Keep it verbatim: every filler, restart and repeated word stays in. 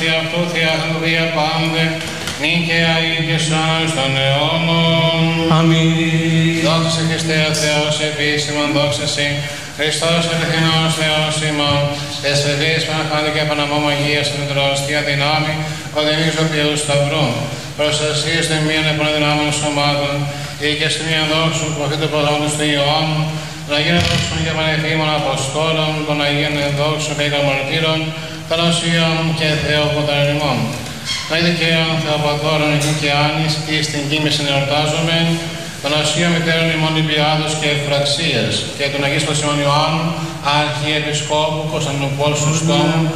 τη αυτού θεάθαντο διαπάνδε, νίκαια ή και σάνος των αιώνων. Αμήν. Δόξα σε Χριστέ ο Θεός επίσημον, δόξα σε Χριστός αληθινός Θεός ημών, εσφεδείς Παναχάντη και Παναμόμο Αγίας Μητρός, Θεία Δυνάμει, οδηγείς ο Ποιούς Σταυρού, προστασίες των μίαν επαναδυνάμων σωμάτων, ή και στη μία δόξου που αυτή το παρόντος του Ιωάννου, των Αγίων δόξων και πανεφήμων Αποστόλων, των Αγίων δόξων και ικανομαρτύρων, των Οσίων και Θεοποταρνημών. Τα ειδικαίων Θεοπατώρων εκεί και Άνης, ή στην κοίμηση εορτάζομαι, των Οσίων Μητέρων ημών Λιμπιάδος και Ευφραξίας, και των Αγίστων Ιωάννου, Αρχιεπισκόπου Κωνσταντινούπολου Σωστόμου,